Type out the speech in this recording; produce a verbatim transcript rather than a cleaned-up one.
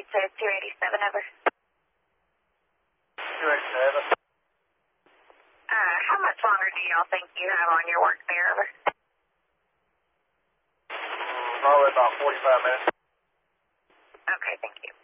to two eighty-seven, over. two eighty-seven. Uh, how much longer do y'all think you have on your work there, over? Mm, probably about forty-five minutes. Okay, thank you.